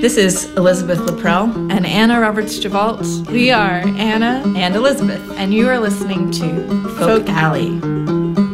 This is Elizabeth Laprelle and Anna Roberts-Javalt. We are Anna and Elizabeth, and you are listening to Folk Alley.